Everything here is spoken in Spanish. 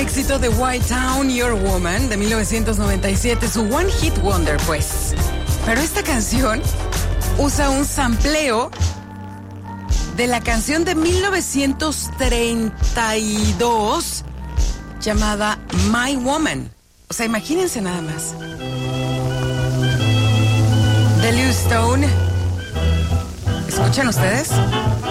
éxito de White Town, Your Woman, de 1997, su One Hit Wonder, pues. Pero esta canción usa un sampleo de la canción de 1932 llamada My Woman. O sea, imagínense nada más. De Lou Stone. ¿Escuchan ustedes?